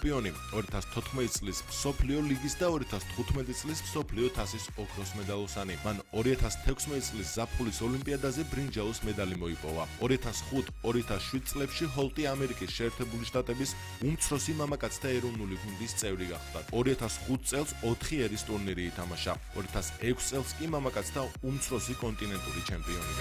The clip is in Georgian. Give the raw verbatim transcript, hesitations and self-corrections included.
ჩემპიონი, ორი ათას თოთხმეტი წლის მსოფლიო ლიგის და ორი ათას თხუთმეტი წლის მსოფლიო თასის ოქროს მედალოსანი. მან ორი ათას თექვსმეტი წლის ზაფხულის ოლიმპიადაზე ბრინჯაოს მედალი მოიპოვა. ორი ათას ხუთი ორი ათას შვიდი წლებში ჰოლტი ამერიკის შეერთებული შტატების უმცროსი მამაკაცთა ეროვნული გუნდის წევრი გახდა. ორი ათას ხუთი წელს ოთხი ერის ტურნირი ითამაშა. ორი ათას ექვსი წელს კი მამაკაცთა უმცროსი კონტინენტური ჩემპიონი